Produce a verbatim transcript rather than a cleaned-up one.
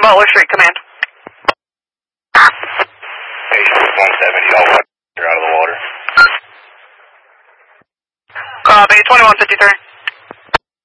Butler Street, command. Hey, one seventy, all you're out of the water. Copy, twenty-one fifty-three.